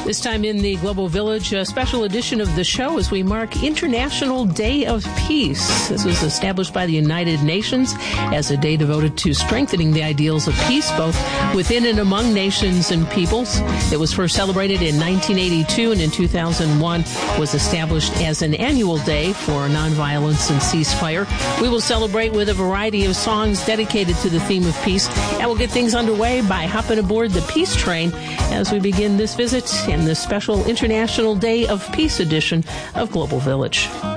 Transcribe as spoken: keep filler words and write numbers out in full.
This time in the Global Village, a special edition of the show as we mark International Day of Peace. This was established by the United Nations as a day devoted to strengthening the ideals of peace, both within and among nations and peoples. It was first celebrated in nineteen eighty-two and in two thousand one was established as an annual day for nonviolence and ceasefire. We will celebrate with a variety of songs dedicated to the theme of peace, and we'll get things underway by hopping aboard the Peace Train as we begin this visit in the special International Day of Peace edition of Global Village.